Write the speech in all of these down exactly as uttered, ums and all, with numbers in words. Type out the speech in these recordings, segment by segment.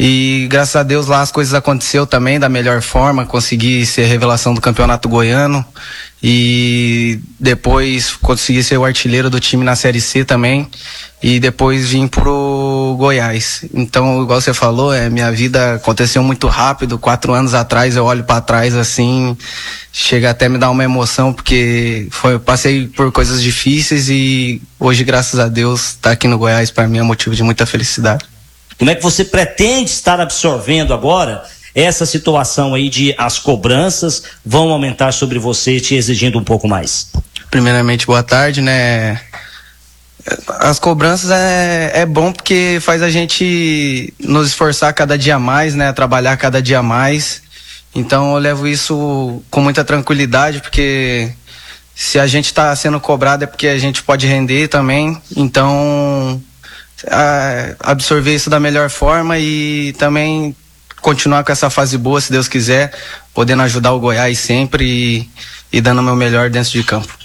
E graças a Deus lá as coisas aconteceu também da melhor forma, consegui ser revelação do Campeonato Goiano e depois consegui ser o artilheiro do time na Série C também e depois vim pro Goiás. Então, igual você falou, é, minha vida aconteceu muito rápido, quatro anos atrás eu olho para trás assim, chega até me dar uma emoção porque foi, passei por coisas difíceis e hoje, graças a Deus, tá aqui no Goiás para mim é motivo de muita felicidade. Como é que você pretende estar absorvendo agora essa situação aí de as cobranças vão aumentar sobre você, te exigindo um pouco mais? Primeiramente, boa tarde, né? As cobranças é, é bom porque faz a gente nos esforçar cada dia mais, né? Trabalhar cada dia mais. Então eu levo isso com muita tranquilidade, porque se a gente está sendo cobrado é porque a gente pode render também. Então, a, absorver isso da melhor forma e também continuar com essa fase boa, se Deus quiser, podendo ajudar o Goiás sempre e, e dando o meu melhor dentro de campo.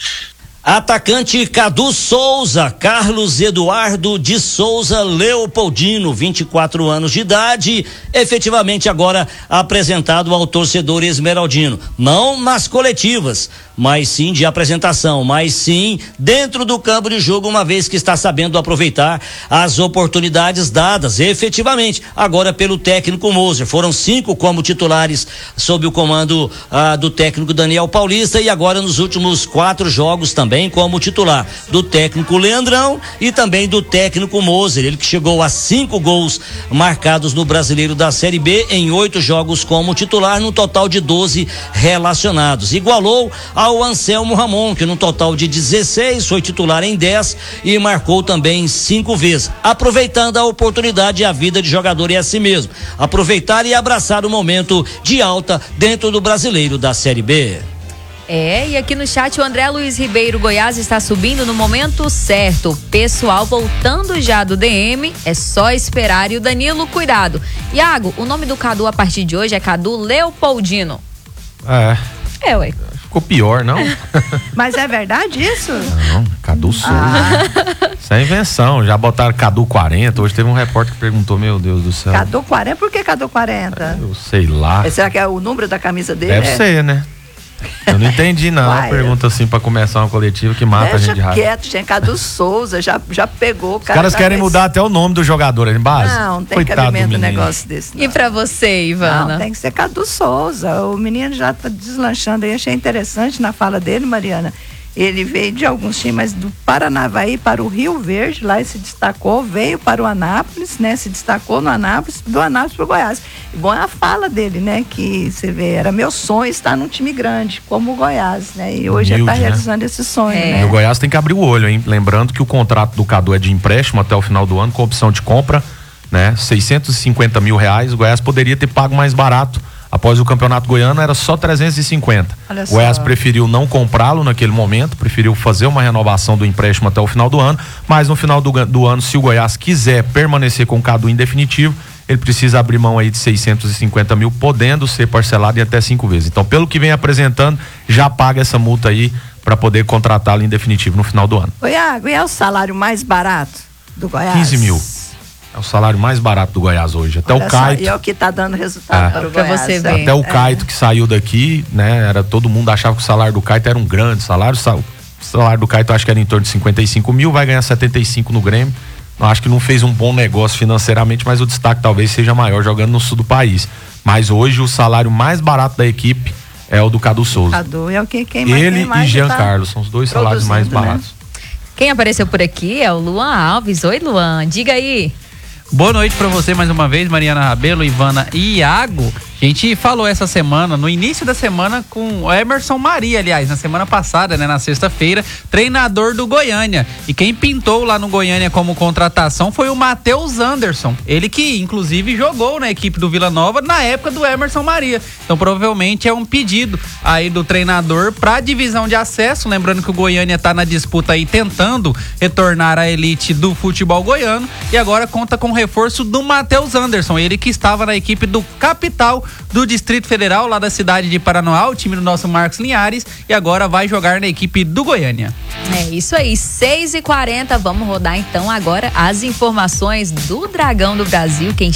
Atacante Cadu Souza, Carlos Eduardo de Souza Leopoldino, vinte e quatro anos de idade, efetivamente agora apresentado ao torcedor esmeraldino, não nas coletivas, mas sim de apresentação, mas sim dentro do campo de jogo, uma vez que está sabendo aproveitar as oportunidades dadas, efetivamente, agora pelo técnico Moser. Foram cinco como titulares sob o comando ah, do técnico Daniel Paulista e agora nos últimos quatro jogos também como titular do técnico Leandrão e também do técnico Moser, ele que chegou a cinco gols marcados no Brasileiro da Série B em oito jogos como titular, no total de doze relacionados. Igualou ao Anselmo Ramon, que no total de dezesseis foi titular em dez e marcou também cinco vezes. Aproveitando a oportunidade, a vida de jogador é assim mesmo, aproveitar e abraçar o momento de alta dentro do Brasileiro da Série B. É, e aqui no chat o André Luiz Ribeiro, Goiás está subindo no momento certo. Pessoal voltando já do D M, é só esperar. E o Danilo, cuidado. Iago, o nome do Cadu a partir de hoje é Cadu Leopoldino. É. É, ué. Ficou pior, não? Mas é verdade isso? Não, Cadu Souza. Ah. Isso é invenção. Já botaram Cadu quarenta. Hoje teve um repórter que perguntou, meu Deus do céu. Cadu quarenta? Por que Cadu quarenta? Eu sei lá. Será que é o número da camisa dele? Deve é? ser, né? Eu não entendi, não. Uai, pergunta assim pra começar uma coletiva que mata a gente de raiva. Deixa quieto, gente. Cadu Souza já, já pegou o cara. Os caras querem mudar até o nome do jogador em base. Não, não tem Coitado cabimento um negócio desse. Não. E pra você, Ivana? Não, tem que ser Cadu Souza. O menino já tá deslanchando aí. Achei interessante na fala dele, Mariana. Ele veio de alguns times, mas do Paranavaí para o Rio Verde, lá ele se destacou, veio para o Anápolis, né? Se destacou no Anápolis, do Anápolis para o Goiás. E bom é a fala dele, né? Que você vê, era meu sonho estar num time grande, como o Goiás, né? E hoje ele está realizando, né, esse sonho, é. né? E o Goiás tem que abrir o olho, hein? Lembrando que o contrato do Cadu é de empréstimo até o final do ano, com opção de compra, né? seiscentos e cinquenta mil reais, o Goiás poderia ter pago mais barato. Após o Campeonato Goiano era só trezentos e cinquenta. Olha o só. Goiás preferiu não comprá-lo naquele momento, preferiu fazer uma renovação do empréstimo até o final do ano, mas no final do, do ano, se o Goiás quiser permanecer com o Cadu em definitivo, ele precisa abrir mão aí de seiscentos e cinquenta mil, podendo ser parcelado em até cinco vezes. Então, pelo que vem apresentando, já paga essa multa aí para poder contratá-lo em definitivo no final do ano. Ô Iago, e é o salário mais barato do Goiás? quinze mil. É o salário mais barato do Goiás hoje. Até Olha o Caito. Só, e é o que tá dando resultado é. para o pra Goiás. você ver. Até o é. Caito que saiu daqui, né? Era, todo mundo achava que o salário do Caito era um grande salário. O salário do Caito eu acho que era em torno de cinquenta e cinco mil, vai ganhar setenta e cinco no Grêmio. Eu acho que não fez um bom negócio financeiramente, mas o destaque talvez seja maior jogando no sul do país. Mas hoje o salário mais barato da equipe é o do Cadu Souza. Cadu é o que quem mais, Ele quem mais e Jean tá Carlos são os dois salários mais baratos. Né? Quem apareceu por aqui é o Luan Alves. Oi, Luan, diga aí. Boa noite pra você mais uma vez, Mariana Rabelo, Ivana e Iago. A gente falou essa semana, no início da semana, com o Emerson Maria, aliás, na semana passada, né, na sexta-feira, treinador do Goiânia. E quem pintou lá no Goiânia como contratação foi o Matheus Anderson. Ele que, inclusive, jogou na equipe do Vila Nova na época do Emerson Maria. Então, provavelmente é um pedido aí do treinador pra divisão de acesso. Lembrando que o Goiânia tá na disputa aí, tentando retornar à elite do futebol goiano. E agora conta com o reforço do Matheus Anderson. Ele que estava na equipe do Capital do Distrito Federal, lá da cidade de Paranoá, o time do nosso Marcos Linhares, e agora vai jogar na equipe do Goiânia. É isso aí, seis e quarenta, vamos rodar então agora as informações do Dragão do Brasil. Quem